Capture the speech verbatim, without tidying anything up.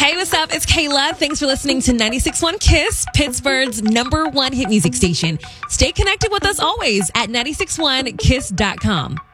Hey, what's up? It's Kayla. Thanks for listening to ninety-six point one KISS, Pittsburgh's number one hit music station. Stay connected with us always at nine six one kiss dot com.